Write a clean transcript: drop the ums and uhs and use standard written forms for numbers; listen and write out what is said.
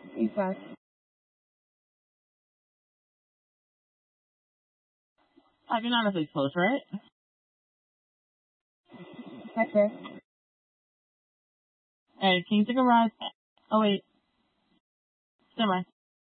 E5. You're not a big close, right? Okay. Alright, can you take a ride? Oh wait. Never mind.